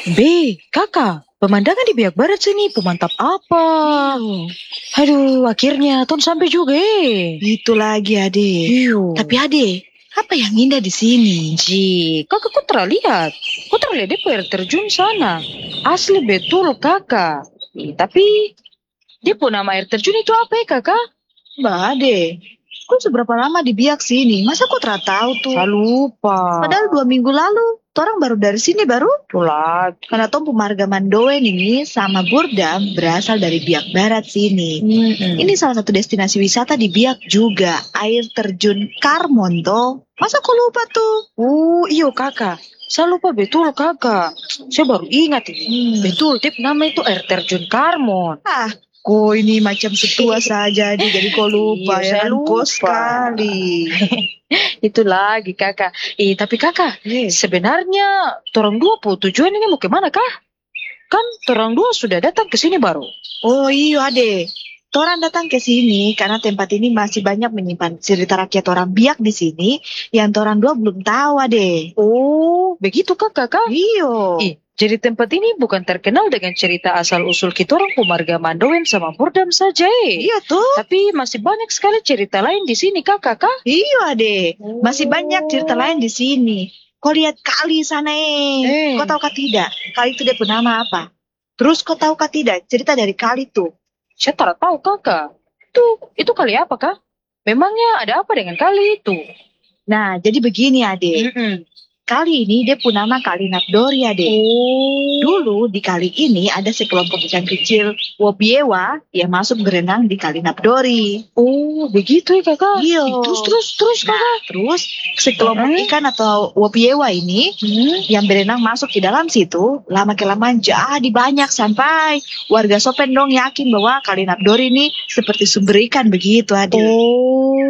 Kakak, pemandangan di Biak Barat sini pemantap apa? Aduh, akhirnya Ton sampai juga Itu lagi Ade. Iyo. Tapi Ade, apa yang indah di sini? Kakak kok terlihat? Kok terlihat dia air terjun sana? Asli betul kakak. Tapi dia pun nama air terjun itu apa ya kakak? Mbak Ade, kok seberapa lama di Biak sini? Masa kok tak tahu tuh? Saya lupa. Padahal 2 minggu lalu, orang baru dari sini baru. Itulah. Karena Tom Pemargaman Doen ini sama Burdam berasal dari Biak Barat sini. Ini salah satu destinasi wisata di Biak juga. Air terjun Karmon toh. Masa kok lupa tuh? Iyo kakak. Saya lupa betul kakak. Saya baru ingat ini. Betul, dia nama itu air terjun Karmon. Kok ini macam setua saja jadi kok lupa Iya, saya ya kan? lupa. Kok sekali. Itu lagi kakak. Tapi kakak, sebenarnya torang dua tujuan ini mau kemana kah? Kan torang dua sudah datang ke sini baru. Oh iya Ade. Orang datang ke sini karena tempat ini masih banyak menyimpan cerita rakyat orang Biak di sini yang orang dua belum tahu Ade. Oh, begitu kah kakak? Iyo. Jadi tempat ini bukan terkenal dengan cerita asal-usul kita orang Pemarga Mandowen sama Burdam saja Iya tuh. Tapi masih banyak sekali cerita lain di sini kakak. Iya Ade. Masih banyak cerita lain di sini. Kau lihat kali sana Kau tahu kah tidak? Kali itu dia bernama apa? Terus kau tahu kah tidak cerita dari kali itu? Saya tak tahu kakak. Itu kali apa kah? Memangnya ada apa dengan kali itu? Nah, jadi begini Ade. Kali ini dia pun nama Kali Napdori Ade. Dulu di kali ini ada sekelompok ikan kecil Wobiewa yang masuk berenang di Kali Napdori. Oh, begitu ya kakak? Iya. Terus kakak? Terus sekelompok ikan atau Wobiewa ini yang berenang masuk ke dalam situ, lama kelamaan jadi banyak sampai warga Sopendong yakin bahwa Kali Napdori ini seperti sumber ikan begitu Ade. Oh.